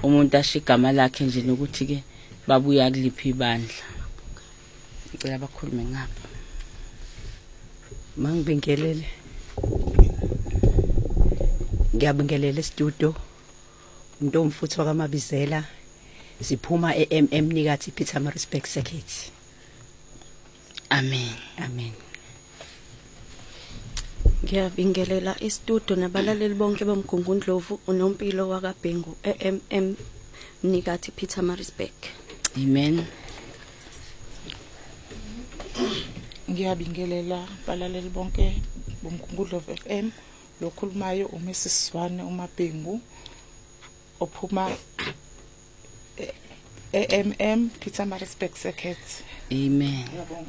umuntu asho igama lakhe nje nokuthi ke babuya kuliphi ibandla. Ngicela bakhulume ngapha. Mangibingelele. Ngiyabingelela studio. Umuntu omfutho wakamabizela. Siphuma eMM nikathi Pietermaritzburg Circuit. Amen. Amen. Ngiyabingelela istudio nabalaleli bonke bomgungundlovu unompilo wakaBhengu eMM nikathi Pietermaritzburg. Amen. Ngiyabingelela balaleli bonke bomgungundlovu FM lokhulumayo uMrs Swane uMabhengu ophuma eMM Pietermaritzburg Circuit. Amen.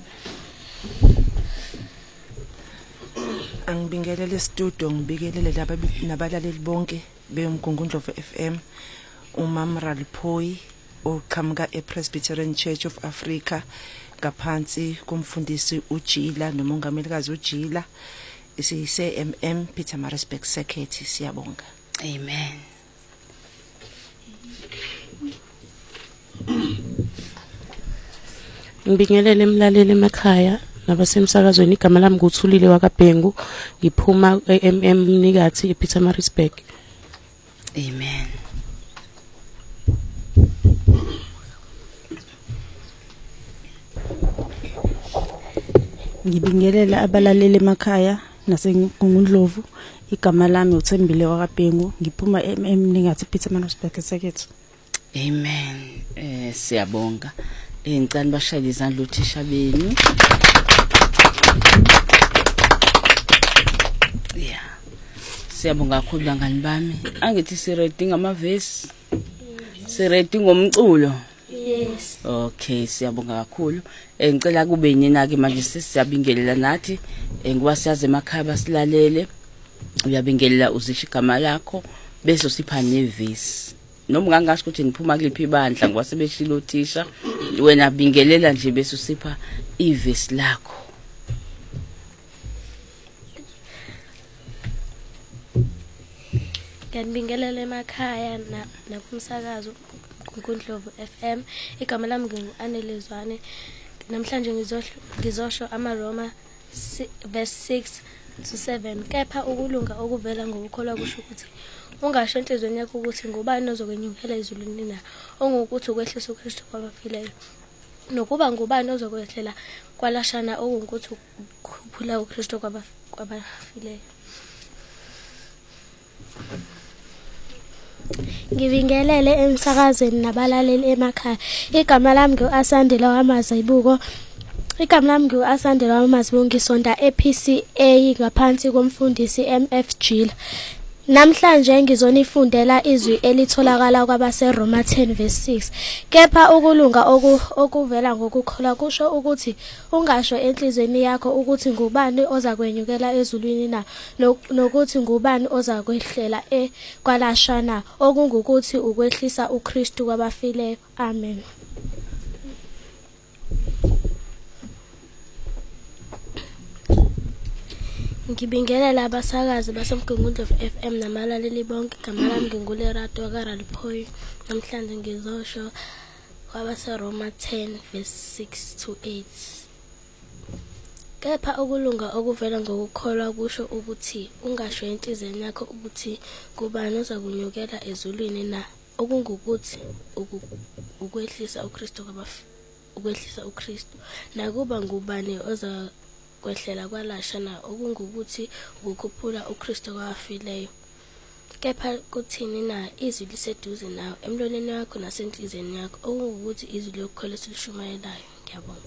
Angibingelele studio ngibikelele laba nabalaleli bonke beMgungundlovu FM uMam Ralpoi oqhamuka ePresbyterian Church of Africa ngaphansi kumfundisi uJila nomongamelikazi uJila siyise MM Pietermaritzburg Circuit. Siyabonga. Amen. Ngibingelele emlaleli emakhaya nabasemsakazweni igama lami nguthulile wakaBhengu ngiphuma eMM nikathi ePietermaritzburg. Amen. Ngibingelela abalaleli emakhaya naseMgungundlovu igama lami uThembile wakaBhengu ngiphuma eMM nikathi Pietermaritzburg Circuit. Amen. Siyabonga. Ngicela bashayele izandla uthisha benu. Yeah. Siyabonga kakhulu bangani bami. Angithi si rating amavesi. Si rating ngomculo. Yes. Okay, siyabonga kakhulu. Ngicela kube yinina ke manje sisiyabingelela nathi ngoba siyaze emakhaya basilalele. Uyabingelela uzisho igama lakho bese usipha nevesi. Noma ngangasho ukuthi ngiphuma kuliphi ibandla ngoba sebeshilo uthisha wena bingelela nje bese usipha ivesi lakho. Ngiyabingelela emakhaya nakumsakazo kuNkundlovu FM. Igama lami ngingu-Anelizwane. Namhlanje ngizosho amaRoma verse 6-7. Kepha ukulunga okuvela ngokukholwa kusho ukuthi ungasho enhlizweni yakho ukuthi ngubani ozokwenyukela ezulwini na, ongukuthi ukwehlisa uKristu kwabafileyo. Nokuba ngubani ozokwehlela kwalashana ongukuthi ukhuphula uKristu kwabafileyo. Ngibingelele emsakazweni nabalaleli emakhaya. Igama lami ngu-Asandile wamazibuko. Igama lami ngu-Asandile wamazibuko ngisonda ePCA ngaphansi komfundisi MF Jila. Namhlanje ngizonifundela izwi elitholakala kwabaseRoma 10 verse 6. Kepha ukulunga okuvela ngokukholwa kusho ukuthi ungasho enhlizweni yakho ukuthi ngubani ozakwenyukela ezulwini na, nokuthi ngubani ozakwehlela kwalashana, okungukuthi ukwehlisa uKristu kwabafileyo. Amen. Ngibingelela abasakazi baseMgungundlovu FM nabalaleli bonke. Igama lami nginguLerato kaRalpoi. Namhlanje ngizosho kwabaseRoma 10 verse 6-8. Kepha ukulunga okuvela ngokukholwa kusho ukuthi ungasho enhlizweni yakho ukuthi ngubani ozakunyukela ezulwini na, okungukuthi ukwehlisa uKristu ukwehlisa uKristu, nakuba ngubani ozakwehlela kwalashana, okungukuthi ukukhuphula uKristu kwabafileyo. Kepha kuthini na izwi liseduze nawe emlonyeni wakho nasenhlizweni yakho, okungukuthi izwi lokukholwa esilishumayelayo. Ngiyabonga.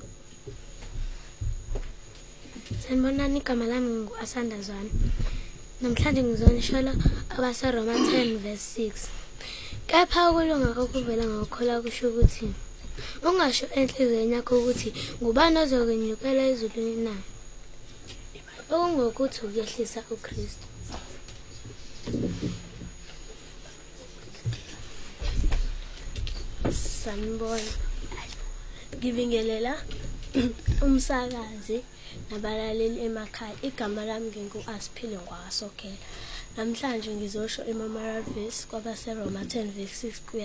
Sanibonani, igama lami ngu-Asandazwane. Namhlanje ngizonishola abaseRoma 10 verse 6. Kepha ukulunga okuvela ngokukholwa kusho ukuthi ungasho enhlizweni yakho ukuthi ngubani ozokwenyukela ezulwini na, okungukuthi ukwehlisa uKristu. Sanibona. Ngibingelela umsakazi nabalaleli emakhaya. Igama lami ngingu-Asiphile Ngwasokela. Namhlanje ngizosho iMemorial verse kwabaseRoma 10 verse 6.